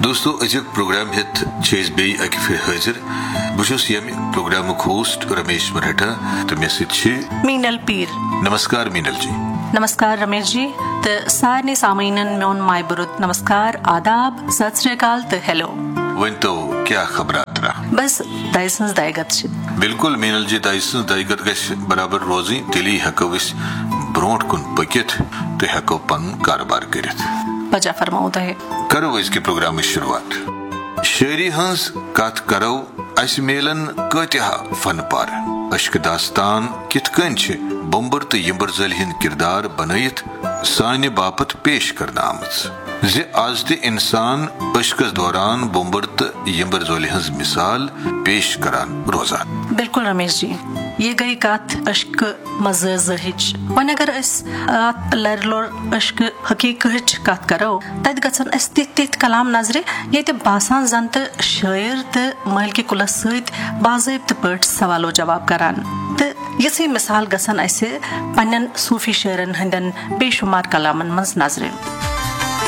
دوستو أزیُک پروگرام ہیتھ چھِ بیٚیہِ اَکہِ پھِرِ حٲضِر بہٕ چھُس ییٚمہِ پروگرامُک ہوسٹ رمیش مرہٹا تہٕ مےٚ سۭتۍ چھِ مینل پیٖر. نمسکار مینل جی. نمسکار رمیش جی تہٕ سارنٕے سامعیٖنن میون ماے بُرُد نمسکار، آداب، ست سری اکال تہٕ ہیلو. ؤنۍتو کیٛاہ خبراترا؟ بس دَیہِ سٕنٛز دَیہِ گت چھِ. بالکل مینل جی، دَیہِ سٕنٛز دَیہِ گت گژھِ برابر روزٕنۍ، تیٚلی ہٮ۪کو أسۍ برونٛٹھ کُن پٔکِتھ تہٕ ہٮ۪کو پنُن کارٕبار کٔرِتھ. بجا فرماوو تۄہہِ. کرو أزکہِ پروگرامٕچ شروعات. شٲعری ہٕنٛز کتھ کرو، اسہِ میلن کۭتیاہ فن پارٕ. اشکہٕ داستان کِتھ کٔنۍ چھِ بومبر تہٕ یمبر زٲلۍ ہٕنٛدۍ کردار بنٲیِتھ سانہِ باپتھ پیش کرنہٕ آمٕژ زِ آز تہِ انسان اشکس دوران بومبر تہٕ یمبر زٲلۍ ہٕنٛز مثال پیش کران روزان. بالکل رمیش جی، یہ گئی کتھ اشکہٕ مزٲزٕہٕچ. وۄنۍ اگر أسۍ اتھ لرِ لور اشکہٕ حقیٖقتٕچ کتھ کرو، تتہِ گژھن اسہِ تِتھۍ کلام نظرِ ییٚتہِ باسان زن تہٕ شٲعر تہٕ مٲلکہِ کُلس سۭتۍ باضٲبطہٕ پٲٹھۍ سوالو جواب کران. تہٕ یِژھٕے مثال گژھن اسہِ پننٮ۪ن صوٗفی شٲعرن ہٕنٛدٮ۪ن بے شُمار کلامن منٛز نظرِ.